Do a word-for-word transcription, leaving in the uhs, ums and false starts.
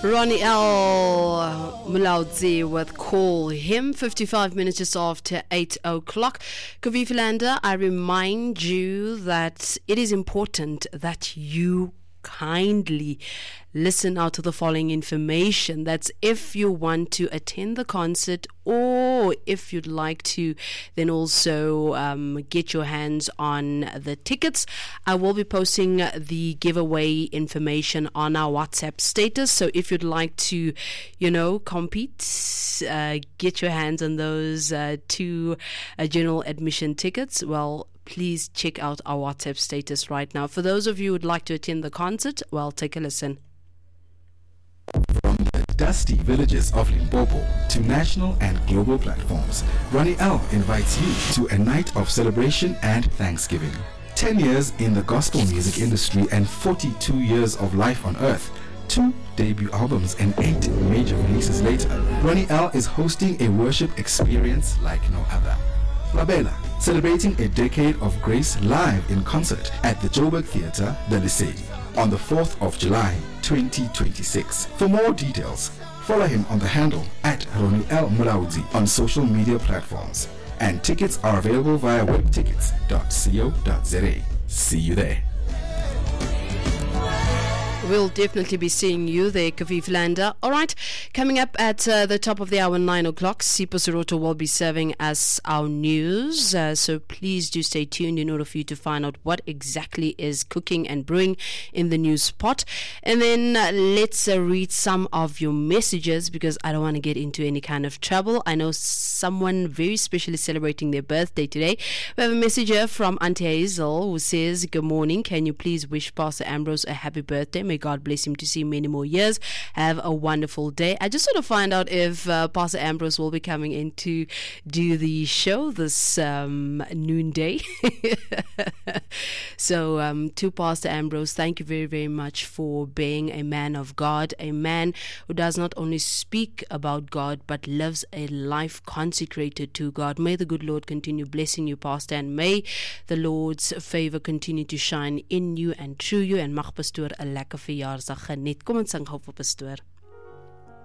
Ronnie L. Mulaudzi with Call Him, fifty-five minutes just after eight o'clock. Kavifilanda, I remind you that it is important that you kindly listen out to the following information. That's if you want to attend the concert, or if you'd like to then also um, get your hands on the tickets. I will be posting the giveaway information on our WhatsApp status. So if you'd like to, you know, compete, uh, get your hands on those uh, two uh, general admission tickets, well, please check out our WhatsApp status right now. For those of you who would like to attend the concert, well, take a listen. From the dusty villages of Limpopo to national and global platforms, Ronnie L invites you to a night of celebration and thanksgiving. Ten years in the gospel music industry and forty-two years of life on earth, two debut albums and eight major releases later, Ronnie L is hosting a worship experience like no other. Labella, celebrating a decade of grace live in concert at the Joburg Theatre, the Lesedi, on the fourth of July, twenty twenty-six. For more details, follow him on the handle at Ronnie L Mulaudzi on social media platforms. And tickets are available via webtickets dot co dot za. See you there. We'll definitely be seeing you there, Kavifilanda. All right, coming up at uh, the top of the hour, nine o'clock, Sipho Siroto will be serving us our news. Uh, so please do stay tuned in order for you to find out what exactly is cooking and brewing in the news pot. And then uh, let's uh, read some of your messages, because I don't want to get into any kind of trouble. I know someone very specially celebrating their birthday today. We have a message here from Auntie Hazel who says, good morning. Can you please wish Pastor Ambrose a happy birthday? May God bless him to see many more years. Have a wonderful day. I just want to find out if uh, Pastor Ambrose will be coming in to do the show this um, noonday. So um, to Pastor Ambrose, thank you very, very much for being a man of God, a man who does not only speak about God, but lives a life consecrated to God. May the good Lord continue blessing you, Pastor, and may the Lord's favor continue to shine in you and through you. And mag pastoor 'n lekker verjaarsdag geniet. Kom ons sing gou vir pastoor.